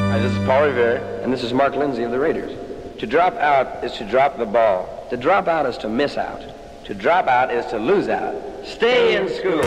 Hi, this is Paul Revere, and this is Mark Lindsay of the Raiders. To drop out is to drop the ball. To drop out is to miss out. To drop out is to lose out. Stay in school.